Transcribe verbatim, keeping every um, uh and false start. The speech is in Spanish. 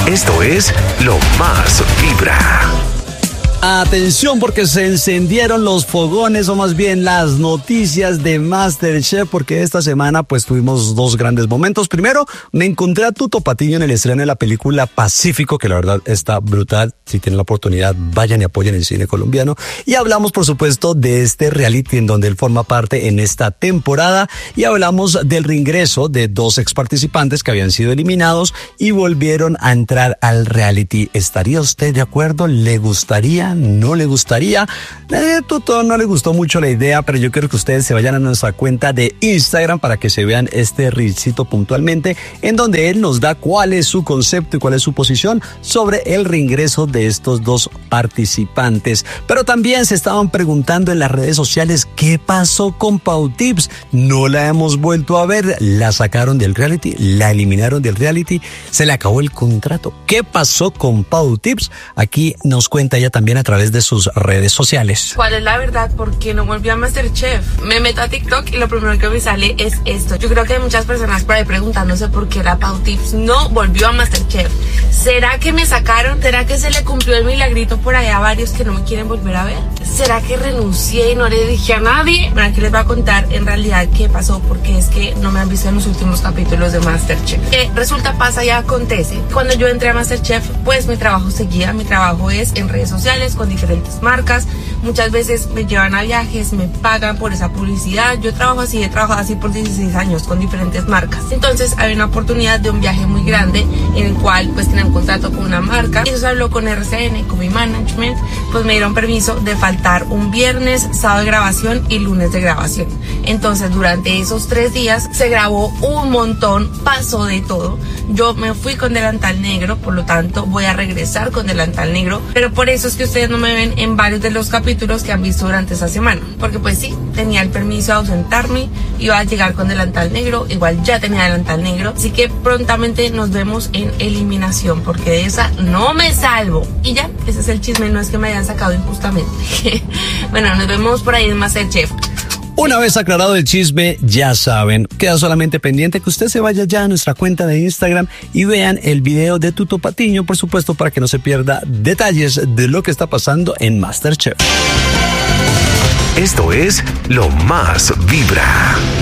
Esto es Lo Más Vibra. Atención, porque se encendieron los fogones, o más bien las noticias de MasterChef, porque esta semana pues tuvimos dos grandes momentos. Primero, me encontré a Tuto Patiño en el estreno de la película Pacífico, que la verdad está brutal. Si tienen la oportunidad, vayan y apoyen el cine colombiano. Y hablamos, por supuesto, de este reality en donde él forma parte en esta temporada. Y hablamos del reingreso de dos ex participantes que habían sido eliminados y volvieron a entrar al reality. ¿Estaría usted de acuerdo? ¿Le gustaría? ¿No le gustaría? Eh, Tuto no le gustó mucho la idea, pero yo quiero que ustedes se vayan a nuestra cuenta de Instagram para que se vean este reelcito puntualmente, en donde él nos da cuál es su concepto y cuál es su posición sobre el reingreso de estos dos participantes. Pero también se estaban preguntando en las redes sociales qué pasó con Pau Tips. No la hemos vuelto a ver, la sacaron del reality, la eliminaron del reality, se le acabó el contrato. ¿Qué pasó con Pau Tips? Aquí nos cuenta ella también a través de sus redes sociales. ¿Cuál es la verdad? ¿Por qué no volvió a MasterChef? Me meto a TikTok y lo primero que me sale es esto. Yo creo que hay muchas personas por ahí preguntándose por qué la Pau Tips no volvió a MasterChef. ¿Será que me sacaron? ¿Será que se le cumplió el milagrito por ahí a varios que no me quieren volver a ver? ¿Será que renuncié y no le dije a nadie? Bueno, aquí les voy a contar en realidad qué pasó, porque es que no me han visto en los últimos capítulos de MasterChef. Eh, resulta, pasa y acontece. Cuando yo entré a MasterChef, pues mi trabajo seguía. Mi trabajo es en redes sociales, con diferentes marcas. Muchas veces me llevan a viajes, me pagan por esa publicidad. Yo trabajo así, he trabajado así por dieciséis años con diferentes marcas. Entonces había una oportunidad de un viaje muy grande en el cual pues tenía un contrato con una marca. Y eso se habló con R C N, con mi management. Pues me dieron permiso de faltar un viernes, sábado de grabación y lunes de grabación. Entonces durante esos tres días se grabó un montón, pasó de todo. Yo me fui con delantal negro, por lo tanto voy a regresar con delantal negro. Pero por eso es que ustedes no me ven en varios de los capítulos que han visto durante esa semana, porque pues sí, tenía el permiso de ausentarme, iba a llegar con delantal negro, igual ya tenía delantal negro, así que prontamente nos vemos en eliminación, porque de esa no me salvo. Y ya, ese es el chisme, no es que me hayan sacado injustamente. Bueno, nos vemos por ahí en MasterChef. Una vez aclarado el chisme, ya saben, queda solamente pendiente que usted se vaya ya a nuestra cuenta de Instagram y vean el video de Tuto Patiño, por supuesto, para que no se pierda detalles de lo que está pasando en MasterChef. Esto es Lo Más Vibra.